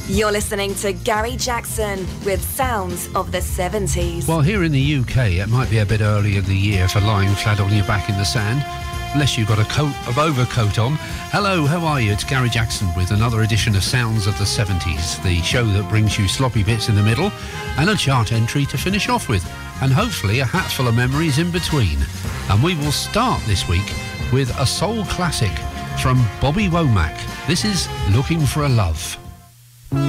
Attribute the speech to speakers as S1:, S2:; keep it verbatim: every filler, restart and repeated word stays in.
S1: You're listening to Gary Jackson with Sounds of the seventies.
S2: Well, here in the U K, it might be a bit early in the year for lying flat on your back in the sand, unless you've got a coat of overcoat on. Hello, how are you? It's Gary Jackson with another edition of Sounds of the seventies, the show that brings you sloppy bits in the middle and a chart entry to finish off with, and hopefully a hat full of memories in between. And we will start this week with a soul classic from Bobby Womack. This is Looking for a Love.